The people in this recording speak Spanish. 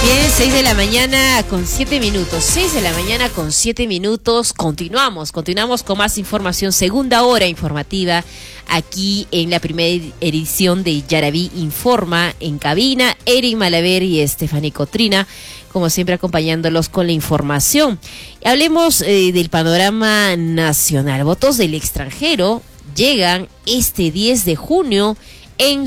Bien, 6 de la mañana con 7 minutos. 6 de la mañana con 7 minutos. Continuamos con más información. Segunda hora informativa aquí en la primera edición de Yaraví Informa. En cabina, Eric Malaver y Estefanía Cotrina, como siempre acompañándolos con la información. Hablemos del panorama nacional. Votos del extranjero llegan este 10 de junio en